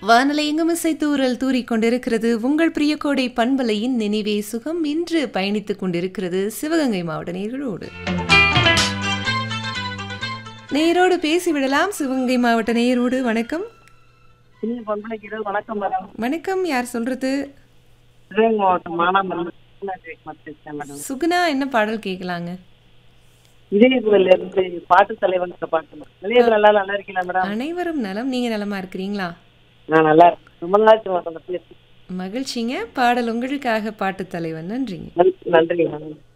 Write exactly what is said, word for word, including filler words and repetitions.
வானலை எங்கும் இசைத்தூரல் தூறிக் கொண்டிருக்கிறது. உங்கள் பிரிய கோடை பண்பலையின் நினைவே சுகம் இன்று பயணித்துக் கொண்டிருக்கிறது சிவகங்கை மாவட்ட நேயர்களோடு. நேயரோடு பேசிவிடலாம். சிவகங்கை மாவட்ட நேயரோடு. வணக்கம். வணக்கம் மேடம். வணக்கம். யார் சொல்றது? சிவகங்கை மாவட்டம் மானாமதுரை மேடம். சுகுணா, என்ன பாடல் கேட்கலாங்க? விஜயகுல இருந்து பாட்டு தலைவன் பாட்டு. வெளியே நல்லா நல்லா இருக்கீங்களா மேடம்? அனைவரும் நலம். நீங்க நலமா இருக்கிறீங்களா? நான் நல்லா இருக்கேன். ரொம்ப நாள் பேசி. மகிழ்ச்சிங்க. பாடல் உங்களுக்காக பாட்டு தலைவன். நன்றிங்க. நன்றி மேடம்.